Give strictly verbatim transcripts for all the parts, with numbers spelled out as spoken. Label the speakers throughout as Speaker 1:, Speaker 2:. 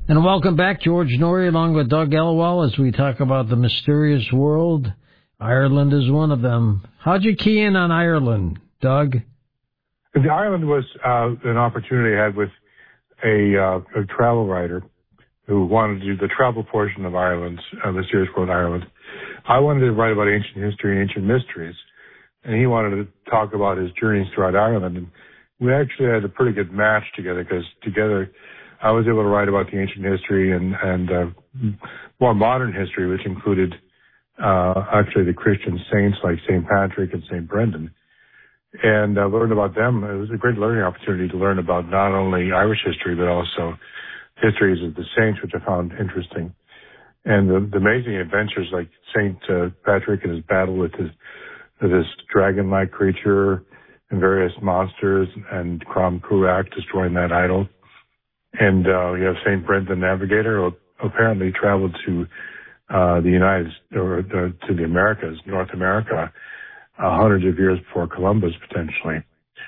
Speaker 1: And welcome back, George Norrie, along with Doug Elwell, as we talk about the mysterious world. Ireland is one of them. How'd you key in on Ireland, Doug?
Speaker 2: The Ireland was uh, an opportunity I had with a, uh, a travel writer who wanted to do the travel portion of Ireland, uh, the Mysterious World of Ireland. I wanted to write about ancient history and ancient mysteries, and he wanted to talk about his journeys throughout Ireland. And we actually had a pretty good match together, because together I was able to write about the ancient history and, and uh, more modern history, which included uh, actually the Christian saints like Saint Patrick and Saint Brendan, and uh, learn about them. It was a great learning opportunity to learn about not only Irish history, but also histories of the saints, which I found interesting. And the, the amazing adventures like Saint uh, Patrick and his battle with his, with this dragon-like creature and various monsters, and Crom Cruach destroying that idol. And uh, you have Saint Brendan the Navigator, who apparently traveled to uh, the United or uh, to the Americas, North America, uh, hundreds of years before Columbus, potentially.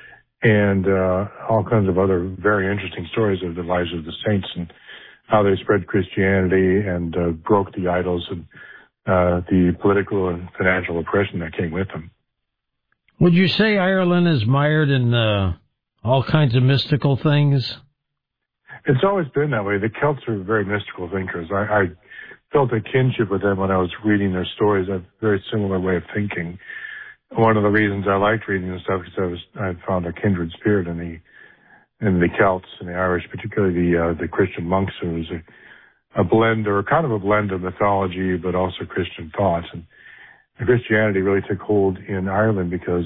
Speaker 2: And uh, all kinds of other very interesting stories of the lives of the saints and how they spread Christianity and uh, broke the idols and uh, the political and financial oppression that came with them.
Speaker 1: Would you say Ireland is mired in uh, all kinds of mystical things?
Speaker 2: It's always been that way. The Celts are very mystical thinkers. I, I felt a kinship with them when I was reading their stories. I have a very similar way of thinking. One of the reasons I liked reading this stuff is I was I found a kindred spirit in the in the Celts and the Irish, particularly the uh, the Christian monks. Who was a, a blend or kind of a blend of mythology, but also Christian thoughts. And Christianity really took hold in Ireland because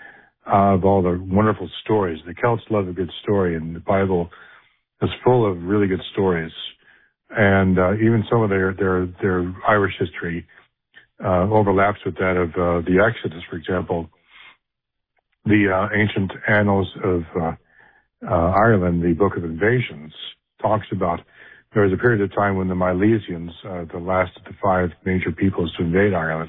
Speaker 2: of all the wonderful stories. The Celts love a good story, and the Bible is full of really good stories. And uh, even some of their their their Irish history Uh, overlaps with that of uh, the Exodus, for example. The uh, ancient annals of uh, uh, Ireland, the Book of Invasions, talks about there was a period of time when the Milesians, uh, the last of the five major peoples to invade Ireland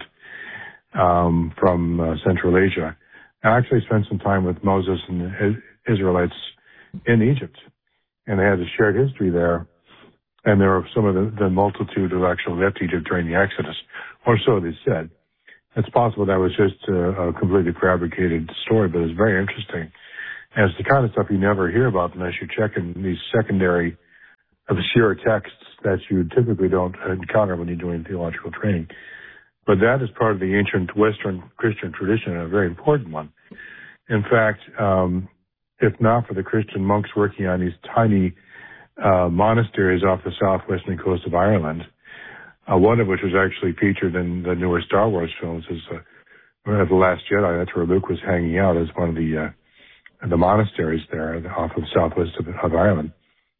Speaker 2: um, from uh, Central Asia, actually spent some time with Moses and the Israelites in Egypt. And they had a shared history there. And there were some of the, the multitude who actually left Egypt during the Exodus, or so they said. It's possible that was just a, a completely fabricated story, but it's very interesting. And it's the kind of stuff you never hear about unless you check in these secondary, obscure texts that you typically don't encounter when you're doing theological training. But that is part of the ancient Western Christian tradition, and a very important one. In fact, um, if not for the Christian monks working on these tiny Uh, monasteries off the southwestern coast of Ireland, uh, one of which was actually featured in the newer Star Wars films, is uh, The Last Jedi. That's where Luke was hanging out, as one of the uh, the monasteries there off of the southwest of, of Ireland.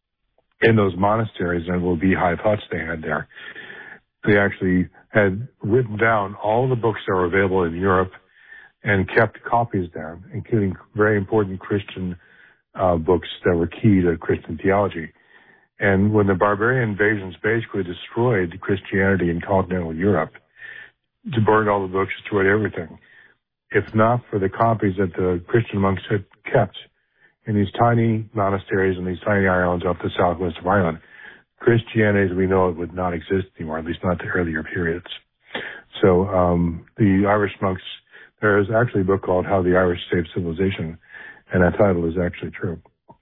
Speaker 2: In those monasteries, and little beehive huts they had there, they actually had written down all the books that were available in Europe and kept copies there, including very important Christian uh, books that were key to Christian theology. And when the barbarian invasions basically destroyed Christianity in continental Europe, to burn all the books, destroyed everything, if not for the copies that the Christian monks had kept in these tiny monasteries and these tiny islands off the southwest of Ireland, Christianity as we know it would not exist anymore, at least not the earlier periods. So um, the Irish monks, there is actually a book called How the Irish Saved Civilization, and that title is actually true.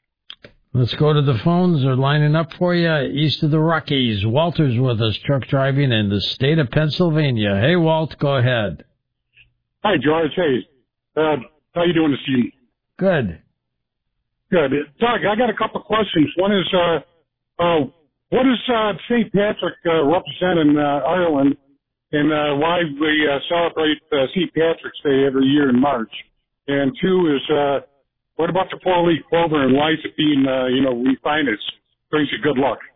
Speaker 1: Let's go to the phones. They're lining up for you east of the Rockies. Walter's with us, truck driving in the state of Pennsylvania. Hey, Walt, go ahead.
Speaker 3: Hi, George. Hey, uh, how you doing this evening?
Speaker 1: Good.
Speaker 3: Good. Doug, I got a couple of questions. One is, uh, uh, what does uh, Saint Patrick uh, represent in uh, Ireland, and uh, why we uh, celebrate uh, Saint Patrick's Day every year in March? And two is, uh, what about the four-leaf clover, and why is it being, uh, you know, refined? It brings you good luck.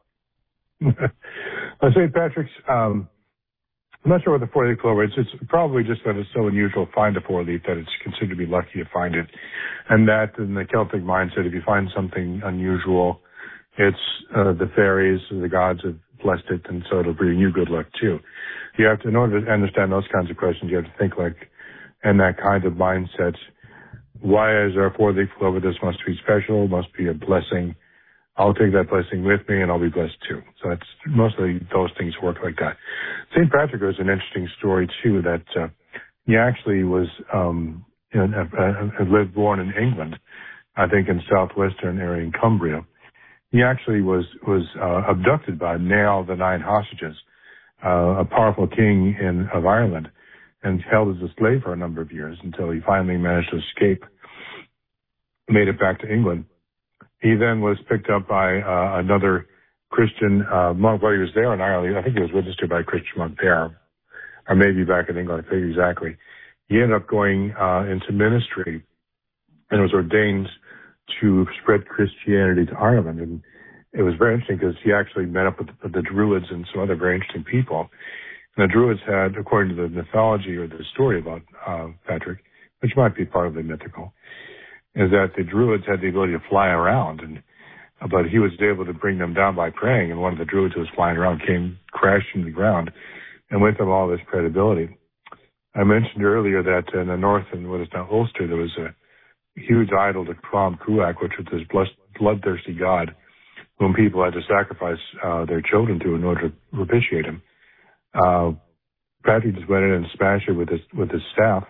Speaker 2: uh, Saint Patrick's, um, I'm not sure what the four-leaf clover is. It's probably just that it's so unusual to find a four-leaf that it's considered to be lucky to find it. And that in the Celtic mindset, if you find something unusual, it's uh, the fairies, the gods have blessed it, and so it'll bring you good luck too. You have to, in order to understand those kinds of questions, you have to think like in that kind of mindset. Why is our four-leaf clover? This must be special, must be a blessing I'll take that blessing with me and I'll be blessed too. So that's mostly those things work like that. Saint Patrick was an interesting story too, that uh, he actually was, um, you know, uh, lived, born in England, I think in southwestern area in Cumbria. He actually was, was uh, abducted by Niall the Nine Hostages, uh, a powerful king in, of Ireland, and held as a slave for a number of years until he finally managed to escape, made it back to England. He then was picked up by uh, another Christian uh, monk while he was there in Ireland. I think he was registered by a Christian monk there, or maybe back in England, I think exactly. He ended up going uh, into ministry and was ordained to spread Christianity to Ireland. And it was very interesting because he actually met up with the, the Druids and some other very interesting people. And the Druids had, according to the mythology or the story about uh, Patrick, which might be part of the mythical, is that the Druids had the ability to fly around, and but he was able to bring them down by praying, and one of the Druids who was flying around came crashing to the ground, and with them all this credibility. I mentioned earlier that in the north, in what is now Ulster, there was a huge idol to Crom Cruach, which was this bloodthirsty god whom people had to sacrifice uh, their children to in order to propitiate him. Uh, Patrick just went in and smashed it with his, with his staff,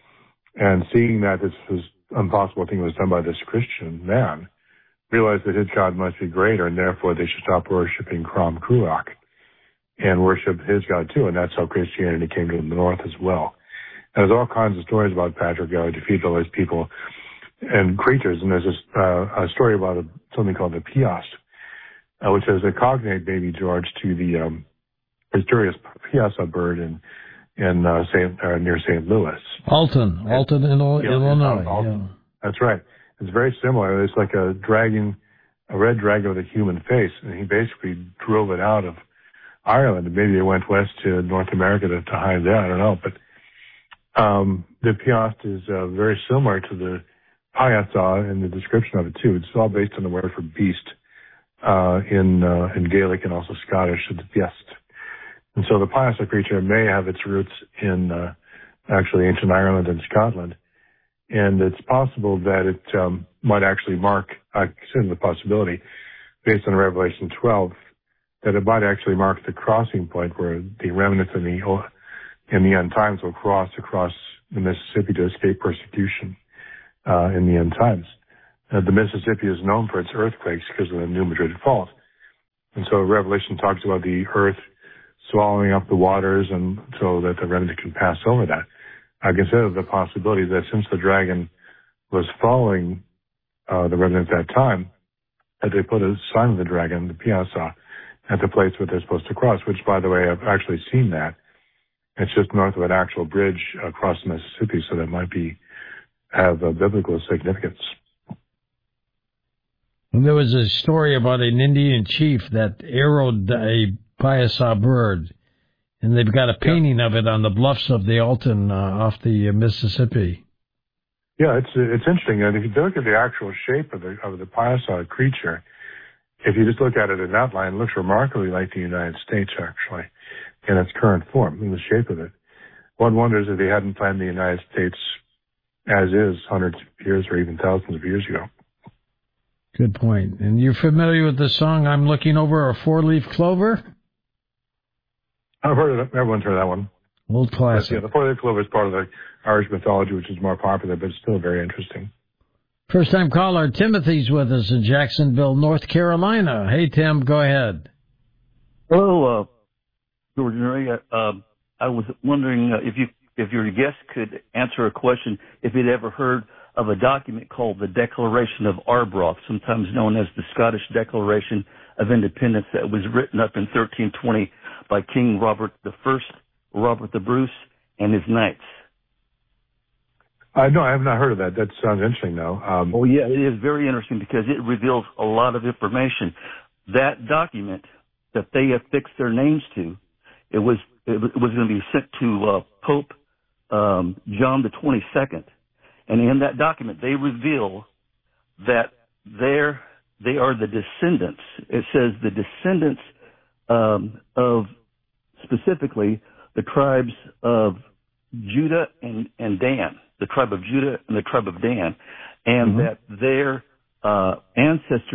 Speaker 2: and seeing that this was impossible thing was done by this Christian man, realized that his God must be greater, and therefore they should stop worshiping Crom Cruach and worship his God too. And that's how Christianity came to the north as well. And there's all kinds of stories about Patrick, how he defeated all these people and creatures. And there's this, uh, a story about a, something called the Piast, uh, which is a cognate, Baby George, to the um, mysterious Piasa bird in in uh, Saint uh, near Saint Louis.
Speaker 1: Alton, Alton, in Illinois.
Speaker 2: Yeah, Illinois.
Speaker 1: Alton.
Speaker 2: Yeah. That's right. It's very similar. It's like a dragon, a red dragon with a human face, and he basically drove it out of Ireland. Maybe it went west to North America to, to hide that. I don't know, but um, the Piast is uh, very similar to the Piasa in the description of it too. It's all based on the word for beast uh, in uh, in Gaelic and also Scottish. It's Piast. And so the Piasa creature may have its roots in uh, actually ancient Ireland and Scotland. And it's possible that it um, might actually mark, I consider the possibility, based on Revelation twelve, that it might actually mark the crossing point where the remnants in the, in the end times will cross across the Mississippi to escape persecution uh, in the end times. Uh, the Mississippi is known for its earthquakes because of the New Madrid Fault. And so Revelation talks about the earth swallowing up the waters and so that the remnant can pass over that. I consider the possibility that since the dragon was following uh, the remnant at that time, that they put a sign of the dragon, the Piasa, at the place where they're supposed to cross, which, by the way, I've actually seen that. It's just north of an actual bridge across the Mississippi, so that might be have a biblical significance.
Speaker 1: And there was a story about an Indian chief that arrowed a Piasa bird, and they've got a painting yeah. of it on the bluffs of the Alton uh, off the uh, Mississippi.
Speaker 2: Yeah, it's it's interesting. And if you look at the actual shape of the of the Piasa creature, if you just look at it in that line, it looks remarkably like the United States, actually, in its current form, in the shape of it. One wonders if they hadn't planned the United States as is hundreds of years or even thousands of years ago.
Speaker 1: Good point. And you're familiar with the song, I'm Looking Over a Four-Leaf Clover?
Speaker 2: I've heard of it. Everyone's heard that one.
Speaker 1: Old classic.
Speaker 2: But, yeah, the four-leaf clover is part of the Irish mythology, which is more popular, but it's still very interesting.
Speaker 1: First-time caller, Timothy's with us in Jacksonville, North Carolina. Hey, Tim, go ahead.
Speaker 4: Hello, uh, George and Ray. Uh, I was wondering uh, if you, if your guest could answer a question, if you'd ever heard of a document called the Declaration of Arbroath, sometimes known as the Scottish Declaration of Independence, that was written up in thirteen twenty by King Robert the First, Robert the Bruce, and his knights.
Speaker 2: Uh, no, I have not heard of that. That sounds interesting, though. Um,
Speaker 4: oh, yeah, it is very interesting because it reveals a lot of information. That document that they affixed their names to, it was it was going to be sent to uh, Pope um, John the twenty-second. And in that document, they reveal that they're, they are the descendants. It says the descendants um, of specifically the tribes of Judah and, and Dan, the tribe of Judah and the tribe of Dan, and mm-hmm. that their uh, ancestors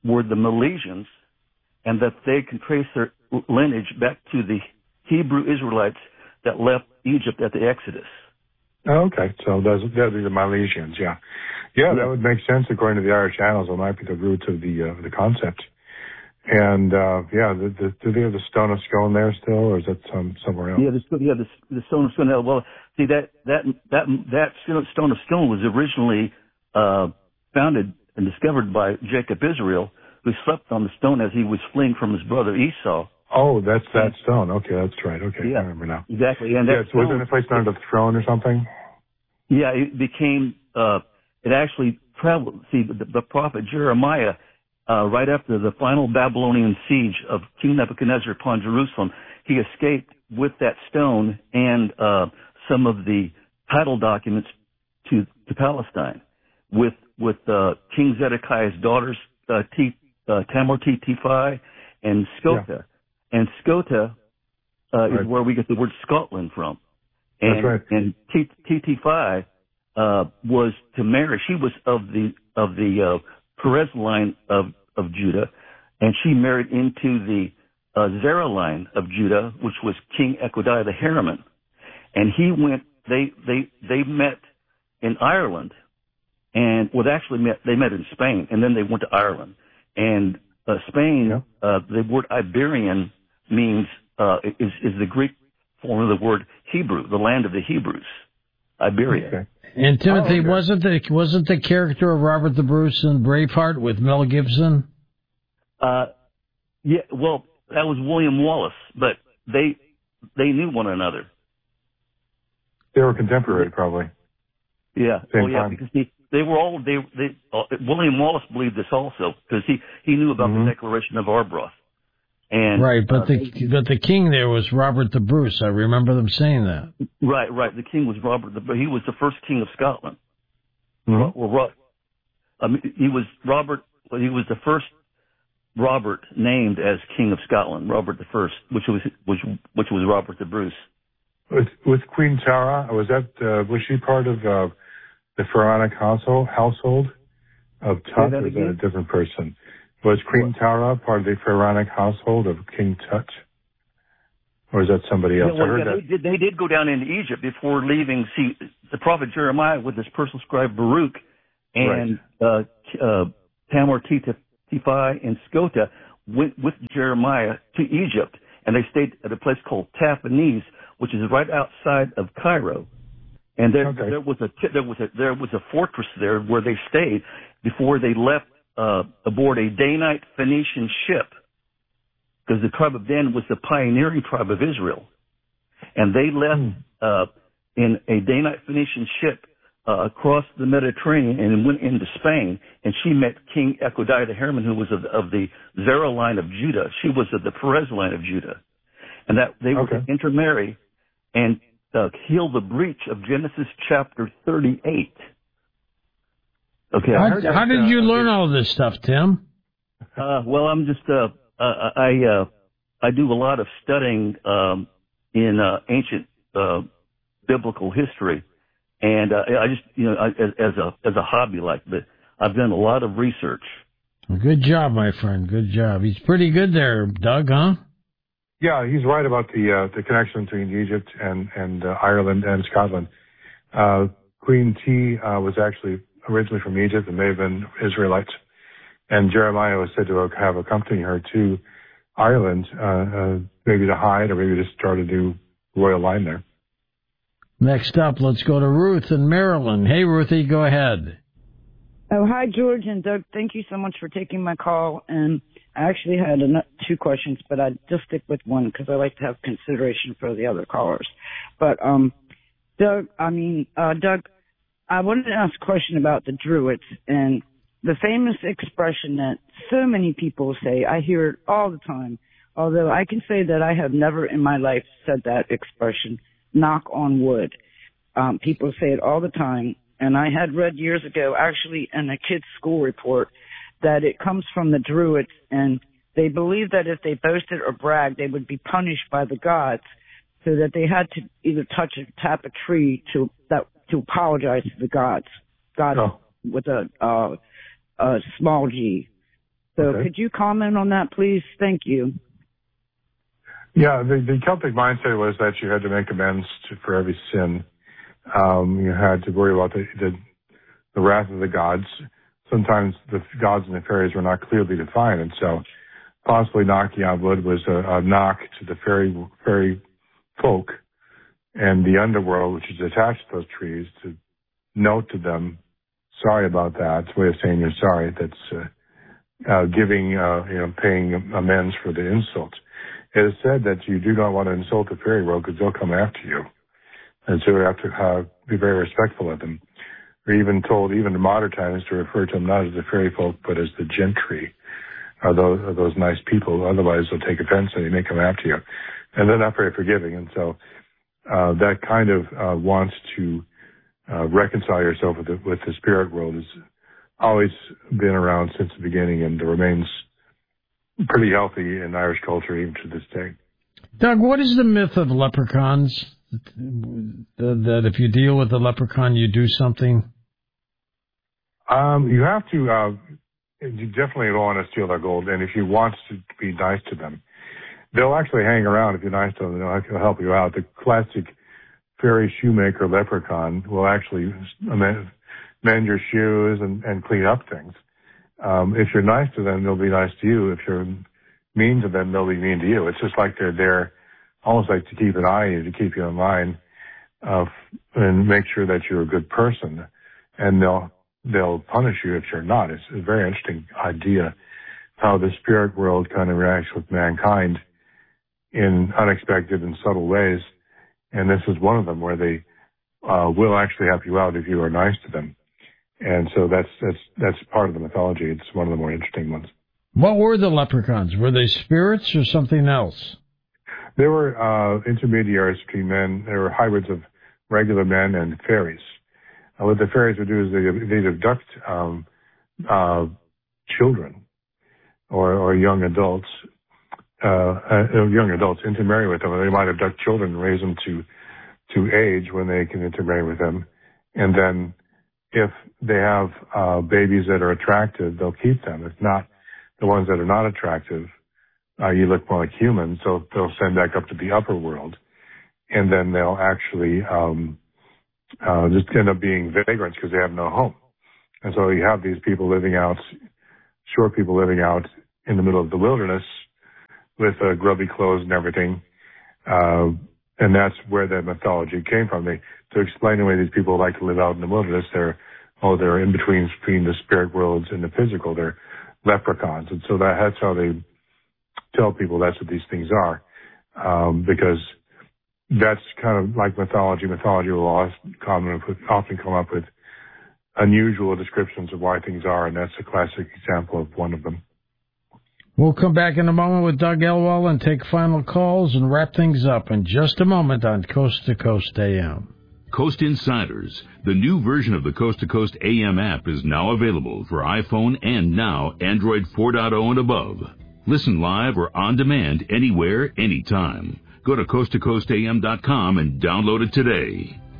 Speaker 4: were the Milesians, and that they can trace their lineage back to the Hebrew Israelites that left Egypt at the Exodus.
Speaker 2: Oh, okay, so those those are the Milesians, yeah. yeah, yeah. That would make sense according to the Irish Annals. It might be the roots of the uh, the concept. And uh, yeah, the, the, do they have the Stone of Scone there still, or is that some somewhere else?
Speaker 4: Yeah, the, yeah, the, the Stone of Scone. Well, see that that that that Stone of Scone was originally uh, founded and discovered by Jacob Israel, who slept on the stone as he was fleeing from his brother Esau.
Speaker 2: Oh, that's that stone. Okay, that's right. Okay,
Speaker 4: yeah,
Speaker 2: I remember now.
Speaker 4: Exactly. And that
Speaker 2: yeah, so was it a place under the throne or something?
Speaker 4: Yeah, it became. Uh, it actually traveled. See, the, the prophet Jeremiah. Uh, right after the final Babylonian siege of King Nebuchadnezzar upon Jerusalem, he escaped with that stone and uh, some of the title documents to, to Palestine with with uh, King Zedekiah's daughters, uh, T, uh, Tamar Ttiphi and Skota. Yeah. And Skota uh, right. is where we get the word Scotland from. And,
Speaker 2: That's right.
Speaker 4: And Ttiphi uh, was to marry. She was of the of the uh, Perez line of, of Judah, and she married into the uh, Zerah line of Judah, which was King Equadiah the Herriman. And he went, they, they, they met in Ireland, and, well, they actually met, they met in Spain, and then they went to Ireland. And uh, Spain, yeah. uh, the word Iberian means, uh, is, is the Greek form of the word Hebrew, the land of the Hebrews, Iberia.
Speaker 2: Okay.
Speaker 1: And Timothy,
Speaker 2: oh, okay.
Speaker 1: wasn't the wasn't the character of Robert the Bruce in Braveheart with Mel Gibson?
Speaker 4: Uh, yeah. Well, that was William Wallace, but they they knew one another.
Speaker 2: They were contemporary, probably.
Speaker 4: Yeah.
Speaker 2: Same
Speaker 4: oh, yeah.
Speaker 2: time.
Speaker 4: Because he, they were all they they. Uh, William Wallace believed this also because he he knew about mm-hmm. the Declaration of Arbroath. And,
Speaker 1: right, but
Speaker 4: uh,
Speaker 1: the they, but the king there was Robert the Bruce. I remember them saying that.
Speaker 4: Right, right. The king was Robert, the, but he was the first king of Scotland.
Speaker 2: Mm-hmm.
Speaker 4: Well, I mean, he was Robert. He was the first Robert named as king of Scotland, Robert the First, which was which which was Robert the Bruce.
Speaker 2: With, with Queen Tara, was that uh, was she part of uh, the pharaonic household household of Tut, or was that a different person? Was Queen Tara part of the pharaonic household of King Tut? Or is that somebody else?
Speaker 4: Yeah, well,
Speaker 2: I heard
Speaker 4: yeah,
Speaker 2: that.
Speaker 4: They did, they did go down into Egypt before leaving. See, the prophet Jeremiah with his personal scribe Baruch and right. uh, uh, Tamar Ttiphi and Skota went with Jeremiah to Egypt, and they stayed at a place called Tahpanhes, which is right outside of Cairo. And there, okay. there was a there was a there was a fortress there where they stayed before they left uh, aboard a day-night Phoenician ship, because the tribe of Dan was the pioneering tribe of Israel, and they left mm. uh, in a day-night Phoenician ship uh, across the Mediterranean and went into Spain. And she met King Equadiah the Herriman, who was of, of the Zerah line of Judah. She was of the Perez line of Judah, and that they were okay. to intermarry and uh, heal the breach of Genesis chapter thirty-eight. Okay,
Speaker 1: how,
Speaker 4: that,
Speaker 1: how did
Speaker 4: uh,
Speaker 1: you learn all this stuff, Tim?
Speaker 4: Uh, well, I'm just uh, uh, I uh, I do a lot of studying um, in uh, ancient uh, biblical history, and uh, I just you know I, as, as a as a hobby like, but I've done a lot of research.
Speaker 1: Good job, my friend. Good job. He's pretty good there, Doug, huh?
Speaker 2: Yeah, he's right about the uh, the connection between Egypt and and uh, Ireland and Scotland. Uh, Queen T uh, was actually originally from Egypt and may have been Israelites. And Jeremiah was said to have accompanied her to Ireland, uh, uh, maybe to hide or maybe to start a new royal line there.
Speaker 1: Next up, let's go to Ruth in Maryland. Hey, Ruthie, go ahead.
Speaker 5: Oh, hi, George and Doug. Thank you so much for taking my call. And I actually had two questions, but I'd just stick with one because I like to have consideration for the other callers. But, um, Doug, I mean, uh, Doug, I wanted to ask a question about the Druids and the famous expression that so many people say. I hear it all the time, although I can say that I have never in my life said that expression, knock on wood. Um, people say it all the time, and I had read years ago, actually in a kid's school report, that it comes from the Druids, and they believed that if they boasted or bragged, they would be punished by the gods, so that they had to either touch or tap a tree to that to apologize to the gods. God oh. with a uh, a small g. So
Speaker 2: Okay.
Speaker 5: could you comment on that, please? Thank you.
Speaker 2: Yeah, the, the Celtic mindset was that you had to make amends to, for every sin. Um, you had to worry about the, the the wrath of the gods. Sometimes the gods and the fairies were not clearly defined, and so possibly knocking on wood was a, a knock to the fairy fairy folk and the underworld, which is attached to those trees, to note to them, sorry about that. It's a way of saying you're sorry. That's uh, uh, giving, uh, you know, paying amends for the insult. It is said that you do not want to insult the fairy world because they'll come after you. And so you have to uh, be very respectful of them. We're even told, even in modern times, to refer to them not as the fairy folk, but as the gentry, or those, or those nice people. Otherwise, they'll take offense and they may come after you. And they're not very forgiving. And so uh, that kind of uh, wants to uh, reconcile yourself with the, with the spirit world has always been around since the beginning and remains pretty healthy in Irish culture even to this day.
Speaker 1: Doug, what is the myth of leprechauns? That if you deal with a leprechaun, you do something?
Speaker 2: Um, you have to, uh, you definitely don't want to steal their gold, and if you want to be nice to them, they'll actually hang around if you're nice to them, and they'll help you out. The classic fairy shoemaker leprechaun will actually mend your shoes and, and clean up things. Um, if you're nice to them, they'll be nice to you. If you're mean to them, they'll be mean to you. It's just like they're there almost like to keep an eye on you, to keep you in line, uh, and make sure that you're a good person. And they'll, they'll punish you if you're not. It's a very interesting idea how the spirit world kind of reacts with mankind in unexpected and subtle ways. And this is one of them where they, uh, will actually help you out if you are nice to them. And so that's, that's, that's part of the mythology. It's one of the more interesting ones.
Speaker 1: What were the leprechauns? Were they spirits or something else?
Speaker 2: They were uh, intermediaries between men. They were hybrids of regular men and fairies. Uh, what the fairies would do is they, they'd abduct um, uh, children or, or young adults, uh, uh, young adults, intermarry with them. Or they might abduct children and raise them to to age when they can intermarry with them. And then if they have uh, babies that are attractive, they'll keep them. If not, the ones that are not attractive, Uh, you look more like humans, so they'll send back up to the upper world, and then they'll actually um, uh, just end up being vagrants because they have no home. And so you have these people living out, short people living out in the middle of the wilderness with uh, grubby clothes and everything, uh, and that's where that mythology came from. They, to explain the way these people like to live out in the wilderness, they're oh they're in between between the spirit worlds and the physical. They're leprechauns, and so that, that's how they tell people that's what these things are, um, because that's kind of like mythology. Mythology will often come up with unusual descriptions of why things are, and that's a classic example of one of them.
Speaker 1: We'll come back in a moment with Doug Elwell and take final calls and wrap things up in just a moment on Coast to Coast A M.
Speaker 6: Coast Insiders, the new version of the Coast to Coast A M app, is now available for iPhone and now Android four point oh and above. Listen live or on demand anywhere, anytime. Go to coast to coast a m dot com and download it today.